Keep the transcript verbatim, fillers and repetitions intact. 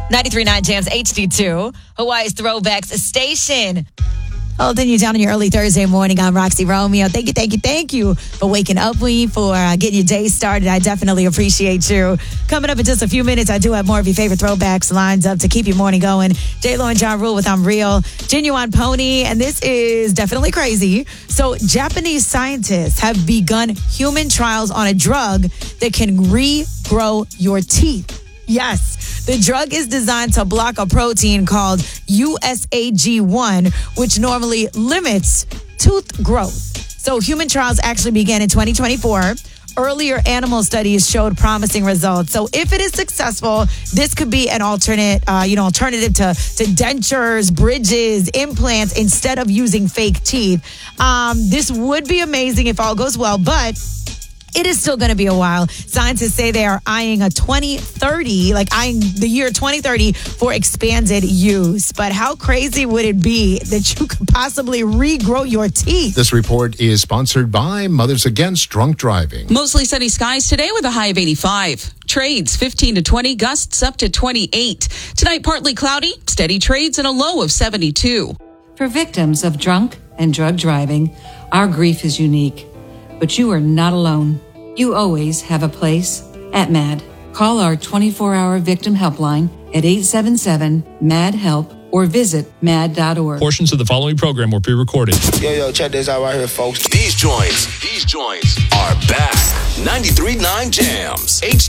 ninety-three point nine Jams H D two, Hawaii's Throwbacks Station. Holding you down on your early Thursday morning. I'm Roxy Romeo. Thank you, thank you, thank you for waking up with me, for uh, getting your day started. I definitely appreciate you. Coming up in just a few minutes, I do have more of your favorite throwbacks lined up to keep your morning going. J-Lo and John Rule with I'm Real. Genuine Pony, and this is definitely crazy. So Japanese scientists have begun human trials on a drug that can regrow your teeth. Yes, the drug is designed to block a protein called U S A G one, which normally limits tooth growth. So human trials actually began in twenty twenty-four. Earlier animal studies showed promising results. So if it is successful, this could be an alternate, uh, you know, alternative to, to dentures, bridges, implants, instead of using fake teeth. Um, this would be amazing if all goes well, but it is still going to be a while. Scientists say they are eyeing a twenty thirty, like eyeing the year twenty thirty for expanded use. But how crazy would it be that you could possibly regrow your teeth? This report is sponsored by Mothers Against Drunk Driving. Mostly sunny skies today with a high of eighty-five. Trades fifteen to twenty, gusts up to twenty-eight. Tonight, partly cloudy, steady trades, and a low of seventy-two. For victims of drunk and drug driving, our grief is unique. But you are not alone. You always have a place at MAD. Call our twenty-four hour victim helpline at eight seven seven, M A D, HELP or visit mad dot org. Portions of the following program were pre-recorded. Yo, yo, check this out right here, folks. These joints, these joints are back. ninety-three point nine Jams. H